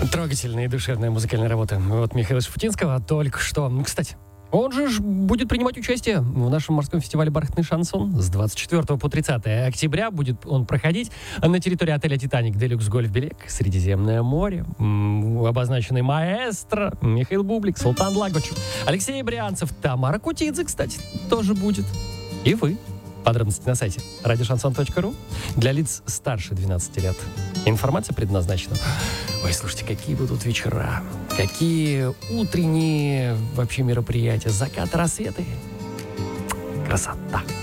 Трогательная и душевная музыкальная работа от Михаила Шуфутинского только что. Кстати, он же будет принимать участие в нашем морском фестивале «Бархатный шансон» с 24 по 30 октября. Будет он проходить на территории отеля «Титаник» Делюкс Гольф Белек, Средиземное море. Обозначенный маэстро Михаил Бублик, Султан Лагочев, Алексей Брянцев, Тамара Кутидзе, кстати, тоже будет. И вы. Подробности на сайте radiošanson.ru для лиц старше 12 лет. Информация предназначена. Ой, слушайте, какие будут вечера, какие утренние вообще мероприятия, закат, рассветы. Красота.